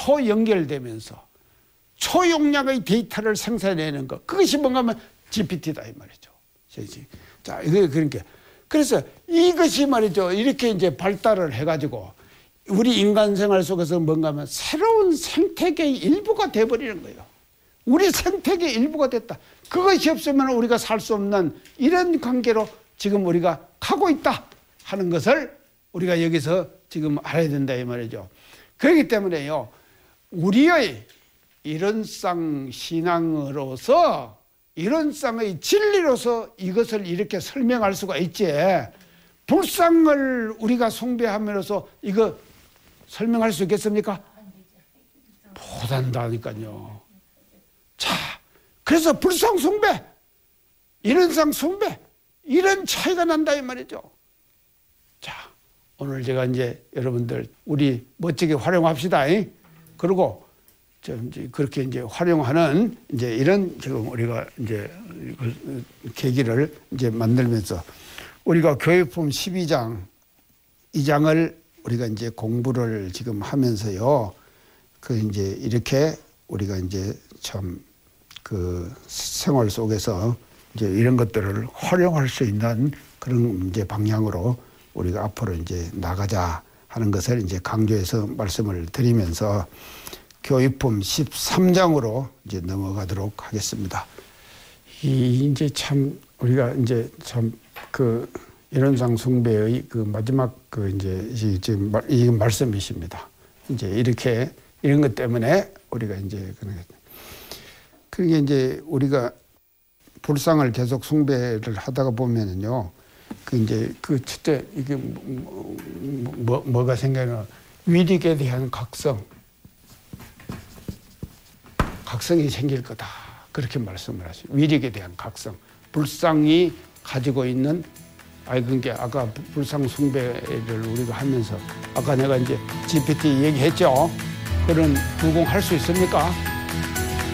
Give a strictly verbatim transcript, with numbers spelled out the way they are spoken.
초연결되면서 초용량의 데이터를 생산해내는 것, 그것이 뭔가 하면 지피티다 이 말이죠. 자, 이거 그러니까 그래서 이것이 말이죠. 이렇게 이제 발달을 해가지고 우리 인간 생활 속에서 뭔가 하면 새로운 생태계의 일부가 돼버리는 거예요. 우리 생태계의 일부가 됐다. 그것이 없으면 우리가 살 수 없는 이런 관계로 지금 우리가 가고 있다 하는 것을 우리가 여기서 지금 알아야 된다 이 말이죠. 그렇기 때문에요, 우리의 이론상 신앙으로서, 이론상의 진리로서 이것을 이렇게 설명할 수가 있지, 불상을 우리가 숭배함으로써 이거 설명할 수 있겠습니까? 못한다니까요. 자, 그래서 불상 숭배, 이론상 숭배, 이런 차이가 난다 이 말이죠. 자, 오늘 제가 이제 여러분들 우리 멋지게 활용합시다. 이? 그리고 좀 이제 그렇게 이제 활용하는 이제 이런 지금 우리가 이제 계기를 이제 만들면서 우리가 교회품 십이 장 이 장을 우리가 이제 공부를 지금 하면서요, 그 이제 이렇게 우리가 이제 참 그 생활 속에서 이제 이런 것들을 활용할 수 있는 그런 이제 방향으로 우리가 앞으로 이제 나가자 하는 것을 이제 강조해서 말씀을 드리면서 교육품 십삼 장으로 이제 넘어가도록 하겠습니다. 이 이제 참 우리가 이제 참 그 이론상 숭배의 그 마지막 그 이제 지금 이 말씀이십니다. 이제 이렇게 이런 것 때문에 우리가 이제 그게 이제 우리가 불상을 계속 숭배를 하다가 보면은요, 그 이제 그 첫째 이게 뭐, 뭐 뭐가 생겨나 위력에 대한 각성, 각성이 생길 거다 그렇게 말씀을 하시죠. 위력에 대한 각성, 불상이 가지고 있는 아이 그러니까 아까 불상 숭배를 우리가 하면서 아까 내가 이제 지피티 얘기했죠. 그런 부공할 수 있습니까?